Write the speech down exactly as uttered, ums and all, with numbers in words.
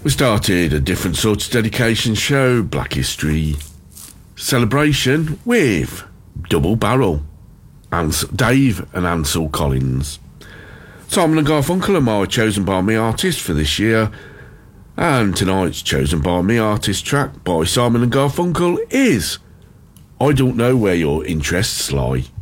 We started a different sort of dedication show, Black History Celebration, with Double Barrel, Ans- Dave and Ansel Collins. Simon and Garfunkel are my chosen by me artist for this year, and tonight's chosen by me artist track by Simon and Garfunkel is I Don't Know Where Your Interests Lie.